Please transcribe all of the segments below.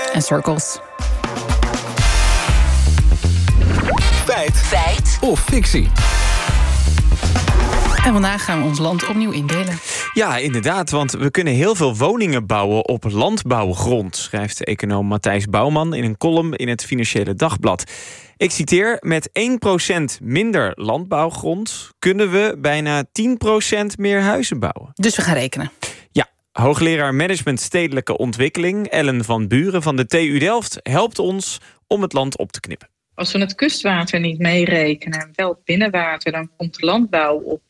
en Circles. Feit of fictie? En vandaag gaan we ons land opnieuw indelen. Ja, inderdaad, want we kunnen heel veel woningen bouwen op landbouwgrond, schrijft econoom Matthijs Bouwman in een column in het Financiële Dagblad. Ik citeer: met 1% minder landbouwgrond kunnen we bijna 10% meer huizen bouwen. Dus we gaan rekenen. Ja, hoogleraar management stedelijke ontwikkeling Ellen van Buren van de TU Delft helpt ons om het land op te knippen. Als we het kustwater niet meerekenen, wel het binnenwater, dan komt de landbouw op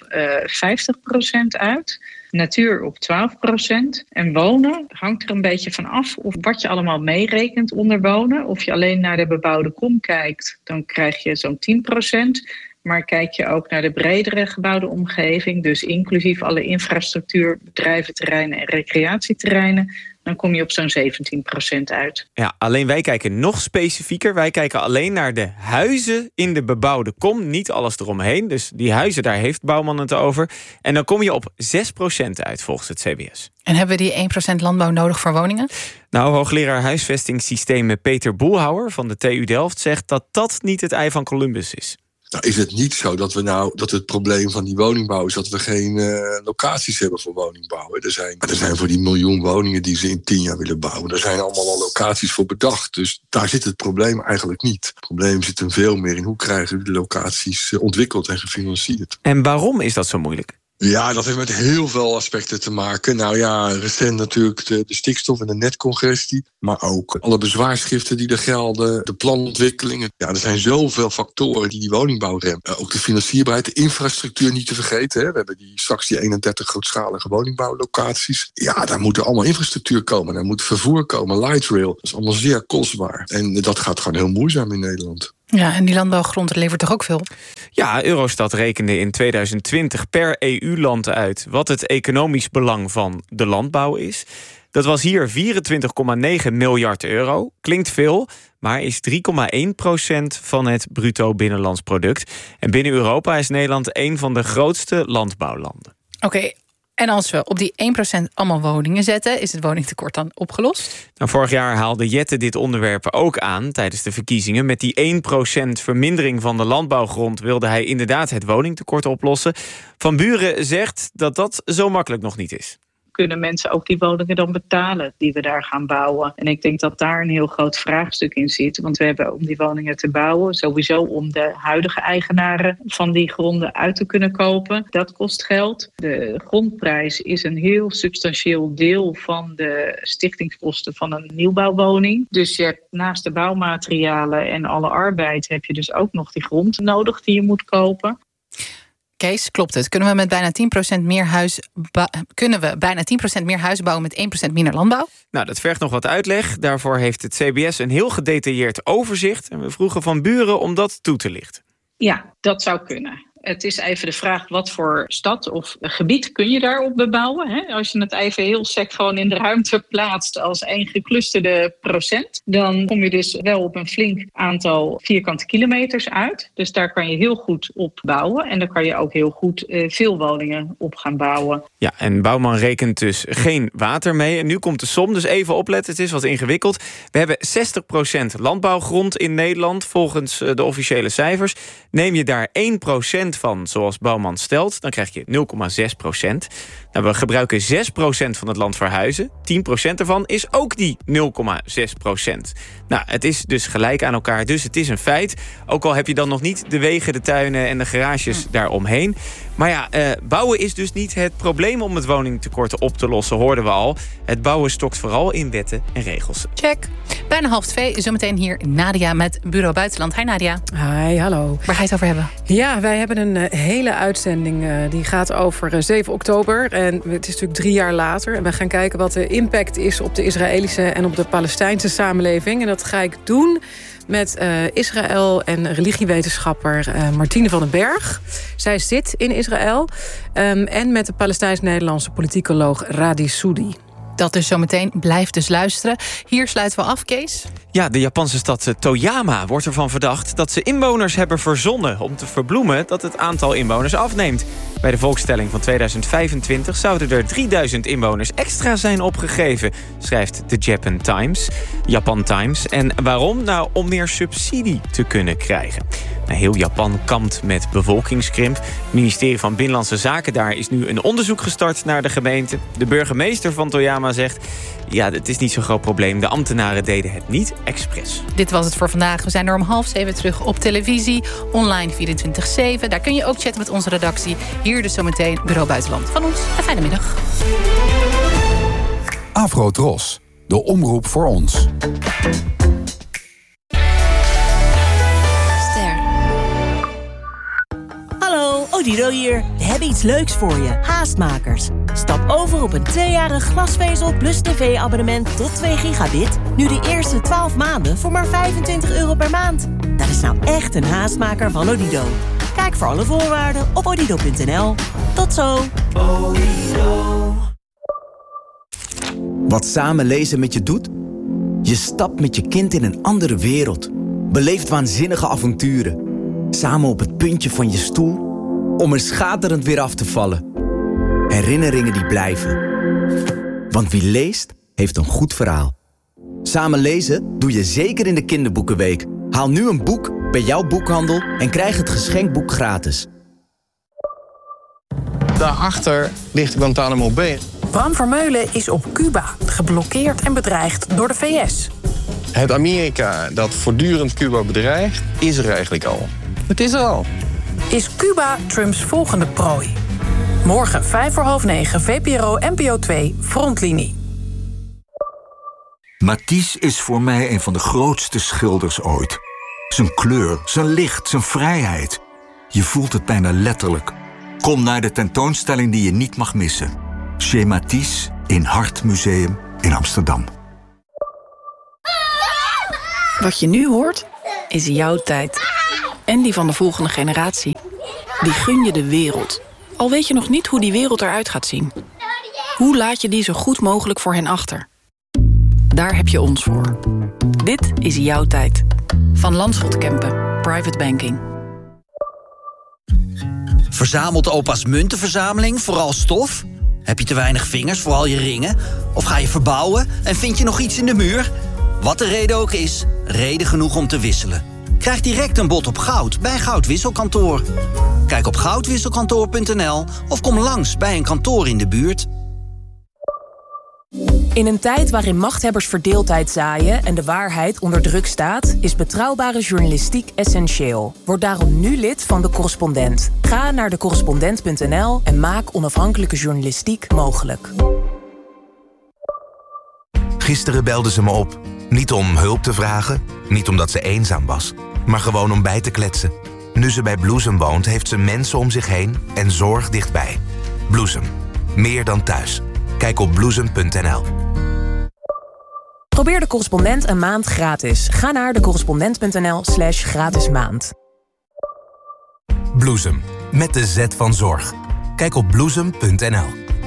50% uit. Natuur op 12%. En wonen hangt er een beetje van af of wat je allemaal meerekent onder wonen. Of je alleen naar de bebouwde kom kijkt, dan krijg je zo'n 10%. Maar kijk je ook naar de bredere gebouwde omgeving, dus inclusief alle infrastructuur, bedrijventerreinen en recreatieterreinen, dan kom je op zo'n 17% uit. Ja, alleen wij kijken nog specifieker. Wij kijken alleen naar de huizen in de bebouwde kom, niet alles eromheen. Dus die huizen, daar heeft Bouwman het over. En dan kom je op 6% uit volgens het CBS. En hebben we die 1% landbouw nodig voor woningen? Nou, hoogleraar huisvestingssystemen Peter Boelhouwer van de TU Delft zegt dat dat niet het ei van Columbus is. Nou, is het niet zo dat het probleem van die woningbouw is dat we geen locaties hebben voor woningbouw. Er zijn voor die miljoen woningen die ze in 10 jaar willen bouwen, er zijn allemaal al locaties voor bedacht. Dus daar zit het probleem eigenlijk niet. Het probleem zit hem veel meer in hoe krijgen we de locaties ontwikkeld en gefinancierd. En waarom is dat zo moeilijk? Ja, dat heeft met heel veel aspecten te maken. Nou ja, recent natuurlijk de stikstof en de netcongestie. Maar ook alle bezwaarschriften die er gelden. De planontwikkelingen. Ja, er zijn zoveel factoren die woningbouw remmen. Ook de financierbaarheid, de infrastructuur niet te vergeten. Hè. We hebben straks die 31 grootschalige woningbouwlocaties. Ja, daar moet er allemaal infrastructuur komen. Daar moet vervoer komen, light rail. Dat is allemaal zeer kostbaar. En dat gaat gewoon heel moeizaam in Nederland. Ja, en die landbouwgrond levert toch ook veel? Ja, Eurostat rekende in 2020 per EU-land uit wat het economisch belang van de landbouw is. Dat was hier 24,9 miljard euro. Klinkt veel, maar is 3,1% van het bruto binnenlands product. En binnen Europa is Nederland een van de grootste landbouwlanden. Oké. En als we op die 1% allemaal woningen zetten, is het woningtekort dan opgelost? Nou, vorig jaar haalde Jette dit onderwerp ook aan tijdens de verkiezingen. Met die 1% vermindering van de landbouwgrond wilde hij inderdaad het woningtekort oplossen. Van Buren zegt dat dat zo makkelijk nog niet is. Kunnen mensen ook die woningen dan betalen die we daar gaan bouwen? En ik denk dat daar een heel groot vraagstuk in zit. Want we hebben om die woningen te bouwen, sowieso om de huidige eigenaren van die gronden uit te kunnen kopen. Dat kost geld. De grondprijs is een heel substantieel deel van de stichtingskosten van een nieuwbouwwoning. Dus je hebt naast de bouwmaterialen en alle arbeid heb je dus ook nog die grond nodig die je moet kopen. Kees, klopt het? Kunnen we bijna 10% meer huizen bouwen met 1% minder landbouw? Nou, dat vergt nog wat uitleg. Daarvoor heeft het CBS een heel gedetailleerd overzicht. En we vroegen Van Buren om dat toe te lichten. Ja, dat zou kunnen. Het is even de vraag wat voor stad of gebied kun je daarop bebouwen. Hè? Als je het even heel sec gewoon in de ruimte plaatst als één geclusterde procent, dan kom je dus wel op een flink aantal vierkante kilometers uit. Dus daar kan je heel goed op bouwen. En daar kan je ook heel goed veel woningen op gaan bouwen. Ja, en Bouwman rekent dus geen water mee. En nu komt de som, dus even opletten, het is wat ingewikkeld. We hebben 60% landbouwgrond in Nederland, volgens de officiële cijfers. Neem je daar 1% van, zoals Bouwman stelt, dan krijg je 0,6%. Nou, we gebruiken 6% van het land voor huizen. 10% ervan is ook die 0,6%. Nou, het is dus gelijk aan elkaar, dus het is een feit. Ook al heb je dan nog niet de wegen, de tuinen en de garages daaromheen. Maar ja, bouwen is dus niet het probleem om het woningtekort op te lossen, hoorden we al. Het bouwen stokt vooral in wetten en regels. Check. Bijna 1:30, zometeen hier Nadia met Bureau Buitenland. Hi Nadia. Hi, hallo. Waar ga je het over hebben? Ja, wij hebben een hele uitzending die gaat over 7 oktober. En het is natuurlijk 3 jaar later. En we gaan kijken wat de impact is op de Israëlische en op de Palestijnse samenleving. En dat ga ik doen met Israël en religiewetenschapper Martine van den Berg. Zij zit in Israël. En met de Palestijns-Nederlandse politicoloog Radi Soudi. Dat dus zometeen. Blijf dus luisteren. Hier sluiten we af, Kees. Ja, de Japanse stad Toyama wordt ervan verdacht dat ze inwoners hebben verzonnen om te verbloemen dat het aantal inwoners afneemt. Bij de volkstelling van 2025 zouden er 3000 inwoners extra zijn opgegeven, schrijft de Japan Times. En waarom? Nou, om meer subsidie te kunnen krijgen. Heel Japan kampt met bevolkingskrimp. Het ministerie van Binnenlandse Zaken daar is nu een onderzoek gestart naar de gemeente. De burgemeester van Toyama zegt: ja, het is niet zo'n groot probleem. De ambtenaren deden het niet expres. Dit was het voor vandaag. We zijn er om 6:30 terug op televisie. Online 24/7. Daar kun je ook chatten met onze redactie. Hier dus zometeen Bureau Buitenland. Van ons een fijne middag. Afro-Tros, de omroep voor ons. Hallo, Odido hier. We hebben iets leuks voor je. Haastmakers. Stap over op een 2-jarig glasvezel plus tv-abonnement tot 2 gigabit. Nu de eerste 12 maanden voor maar €25 per maand. Dat is nou echt een haastmaker van Odido. Kijk voor alle voorwaarden op odido.nl. Tot zo. Odido. Wat samen lezen met je doet? Je stapt met je kind in een andere wereld. Beleeft waanzinnige avonturen. Samen op het puntje van je stoel om er schaterend weer af te vallen. Herinneringen die blijven. Want wie leest, heeft een goed verhaal. Samen lezen doe je zeker in de kinderboekenweek. Haal nu een boek bij jouw boekhandel en krijg het geschenkboek gratis. Daarachter ligt Guantanamo Bay. Bram Vermeulen is op Cuba, geblokkeerd en bedreigd door de VS. Het Amerika dat voortdurend Cuba bedreigt, is er eigenlijk al. Het is er al. Is Cuba Trumps volgende prooi? Morgen 9:05, VPRO NPO 2, Frontlinie. Matisse is voor mij een van de grootste schilders ooit. Zijn kleur, zijn licht, zijn vrijheid. Je voelt het bijna letterlijk. Kom naar de tentoonstelling die je niet mag missen. Chez Matisse in Hartmuseum in Amsterdam. Wat je nu hoort, is jouw tijd. En die van de volgende generatie. Die gun je de wereld. Al weet je nog niet hoe die wereld eruit gaat zien. Hoe laat je die zo goed mogelijk voor hen achter? Daar heb je ons voor. Dit is jouw tijd. Van Landschot Kempen, Private Banking. Verzamelt opa's muntenverzameling vooral stof? Heb je te weinig vingers voor al je ringen? Of ga je verbouwen en vind je nog iets in de muur? Wat de reden ook is, reden genoeg om te wisselen. Krijg direct een bod op goud bij Goudwisselkantoor. Kijk op goudwisselkantoor.nl of kom langs bij een kantoor in de buurt. In een tijd waarin machthebbers verdeeldheid zaaien en de waarheid onder druk staat, is betrouwbare journalistiek essentieel. Word daarom nu lid van De Correspondent. Ga naar decorrespondent.nl en maak onafhankelijke journalistiek mogelijk. Gisteren belde ze me op. Niet om hulp te vragen, niet omdat ze eenzaam was, maar gewoon om bij te kletsen. Nu ze bij Bloesem woont, heeft ze mensen om zich heen en zorg dichtbij. Bloesem. Meer dan thuis. Kijk op bloesem.nl. Probeer De Correspondent een maand gratis. Ga naar decorrespondent.nl/gratis maand. Bloesem. Met de Z van zorg. Kijk op bloesem.nl.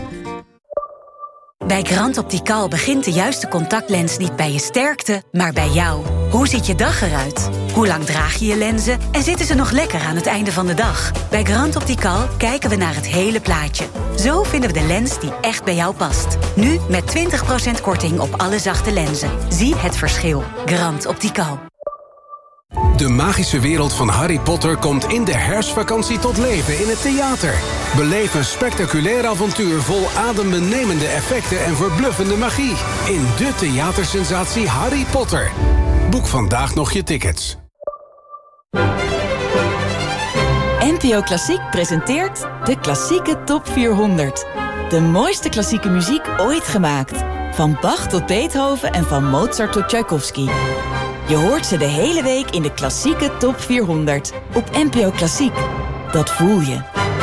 Bij Grand Optical begint de juiste contactlens niet bij je sterkte, maar bij jou. Hoe ziet je dag eruit? Hoe lang draag je je lenzen? En zitten ze nog lekker aan het einde van de dag? Bij Grand Optical kijken we naar het hele plaatje. Zo vinden we de lens die echt bij jou past. Nu met 20% korting op alle zachte lenzen. Zie het verschil. Grand Optical. De magische wereld van Harry Potter komt in de herfstvakantie tot leven in het theater. Beleef een spectaculair avontuur vol adembenemende effecten en verbluffende magie. In de theatersensatie Harry Potter. Boek vandaag nog je tickets. NPO Klassiek presenteert de klassieke top 400. De mooiste klassieke muziek ooit gemaakt. Van Bach tot Beethoven en van Mozart tot Tchaikovsky. Je hoort ze de hele week in de klassieke top 400. Op NPO Klassiek. Dat voel je.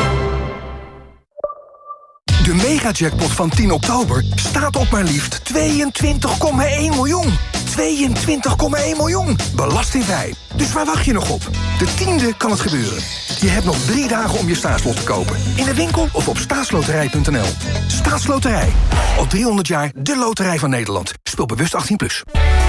De megajackpot van 10 oktober staat op maar liefst 22,1 miljoen. 22,1 miljoen. Belastingvrij. Dus waar wacht je nog op? De 10e kan het gebeuren. Je hebt nog 3 dagen om je staatslot te kopen. In de winkel of op staatsloterij.nl. Staatsloterij. Al 300 jaar de loterij van Nederland. Speel bewust 18+.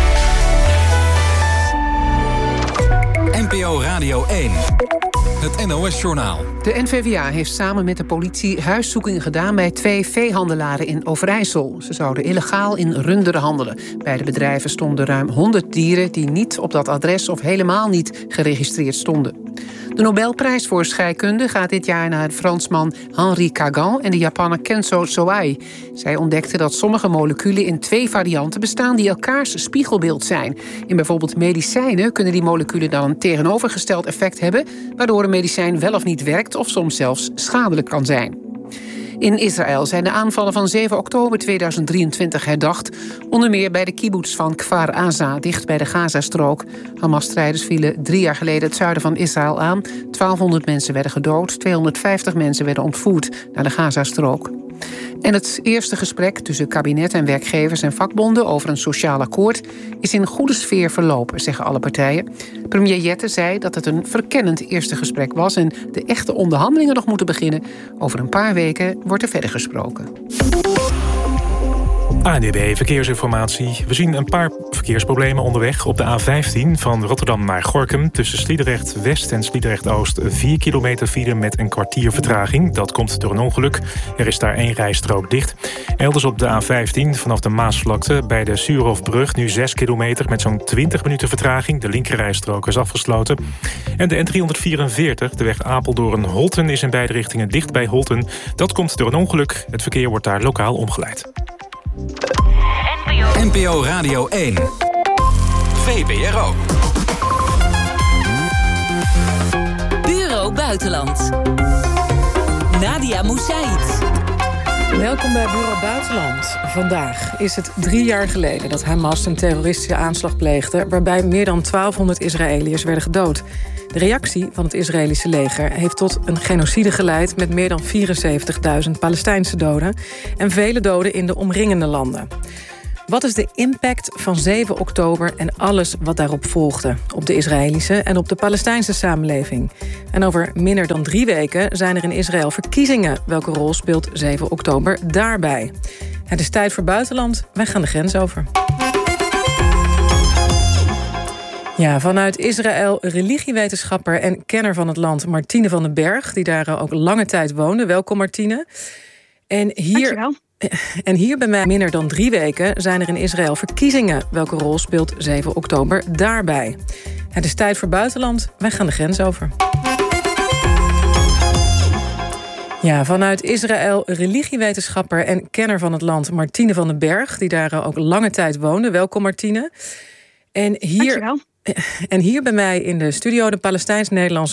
NPO Radio 1. Het NOS-journaal. De NVWA heeft samen met de politie huiszoekingen gedaan bij 2 veehandelaren in Overijssel. Ze zouden illegaal in runderen handelen. Bij de bedrijven stonden ruim 100 dieren die niet op dat adres of helemaal niet geregistreerd stonden. De Nobelprijs voor scheikunde gaat dit jaar naar de Fransman Henri Cagan en de Japanner Kenzo Soai. Zij ontdekten dat sommige moleculen in 2 varianten bestaan die elkaars spiegelbeeld zijn. In bijvoorbeeld medicijnen kunnen die moleculen dan een tegenovergesteld effect hebben, waardoor een medicijn wel of niet werkt of soms zelfs schadelijk kan zijn. In Israël zijn de aanvallen van 7 oktober 2023 herdacht. Onder meer bij de kibbutz van Kfar Aza, dicht bij de Gazastrook. Hamas-strijders vielen 3 jaar geleden het zuiden van Israël aan. 1200 mensen werden gedood, 250 mensen werden ontvoerd naar de Gazastrook. En het eerste gesprek tussen kabinet en werkgevers en vakbonden over een sociaal akkoord is in goede sfeer verlopen, zeggen alle partijen. Premier Jette zei dat het een verkennend eerste gesprek was en de echte onderhandelingen nog moeten beginnen. Over een paar weken wordt er verder gesproken. ANWB Verkeersinformatie. We zien een paar verkeersproblemen onderweg. Op de A15 van Rotterdam naar Gorinchem tussen Sliedrecht West en Sliedrecht Oost 4 kilometer file met een kwartier vertraging. Dat komt door een ongeluk. Er is daar 1 rijstrook dicht. Elders op de A15 vanaf de Maasvlakte bij de Suurhofbrug nu 6 kilometer met zo'n 20 minuten vertraging. De linkerrijstrook is afgesloten. En de N344, de weg Apeldoorn-Holten, is in beide richtingen dicht bij Holten. Dat komt door een ongeluk. Het verkeer wordt daar lokaal omgeleid. NPO Radio 1. VPRO. Bureau Buitenland. Nadia Moussaïd. Welkom bij Bureau Buitenland. Vandaag is het 3 jaar geleden dat Hamas een terroristische aanslag pleegde, waarbij meer dan 1200 Israëliërs werden gedood. De reactie van het Israëlische leger heeft tot een genocide geleid met meer dan 74.000 Palestijnse doden en vele doden in de omringende landen. Wat is de impact van 7 oktober en alles wat daarop volgde op de Israëlische en op de Palestijnse samenleving? En over minder dan 3 weken zijn er in Israël verkiezingen. Welke rol speelt 7 oktober daarbij? Het is tijd voor buitenland. Wij gaan de grens over. Ja, vanuit Israël religiewetenschapper en kenner van het land Martine van den Berg, die daar ook lange tijd woonde. Welkom Martine. En hier bij mij minder dan 3 weken zijn er in Israël verkiezingen. Welke rol speelt 7 oktober daarbij? Het is tijd voor buitenland. Wij gaan de grens over. Ja, vanuit Israël religiewetenschapper en kenner van het land Martine van den Berg, die daar ook lange tijd woonde. Welkom Martine. En hier bij mij in de studio de Palestijns-Nederlandse